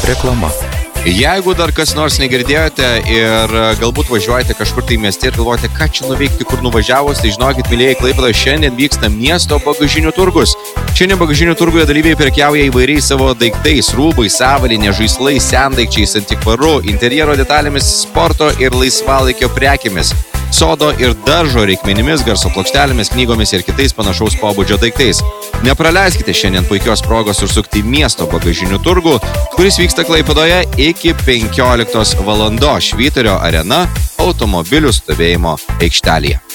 Reklama. Jeigu dar kas nors negirdėjote ir galbūt važiuojate kažkur tai mieste ir galvojate, ką čia nuveikti, kur nuvažiavus, tai žinokit, mylėjai Klaipėdoje, šiandien vyksta miesto bagažinių turgus. Šiandien bagažinių turguje dalyviai prekiauja įvairiais savo daiktais, rūbais, avalynė, žaislais, sendaikčiais, antikvaru, interjero detalėmis, sporto ir laisvalaikio prekėmis, sodo ir daržo reikmenimis, garso plokštelėmis, knygomis ir kitais panašaus pobūdžio daiktais. Nepraleiskite šiandien puikios progos užsukti į miesto bagažinių turgų, kuris vyksta Klaipėdoje iki 15 valandos Švyturio arena automobilių stovėjimo aikštelėje.